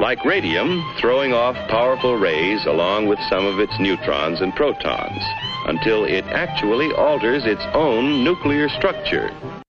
like radium, throwing off powerful rays along with some of its neutrons and protons, until it actually alters its own nuclear structure.